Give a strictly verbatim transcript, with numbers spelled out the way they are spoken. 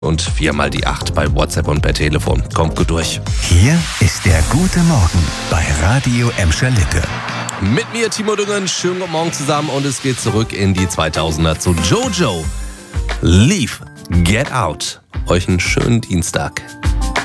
Und viermal die acht bei WhatsApp und per Telefon. Kommt gut durch. Hier ist der gute Morgen bei Radio Emscher Lippe. Mit mir Timo Düngen, schönen guten Morgen zusammen und es geht zurück in die zweitausender zu Jojo. Leave, get out. Euch einen schönen Dienstag.